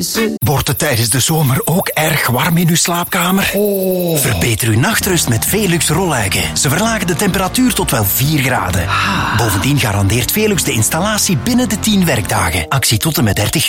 mensen. Wordt het tijdens de zomer ook erg warm in uw slaapkamer? Verbeter uw nachtrust met Velux rolluiken. Ze verlagen de temperatuur tot wel 4 graden. Bovendien garandeert Velux de installatie binnen de 10 werkdagen. Actie tot en met 30 juli.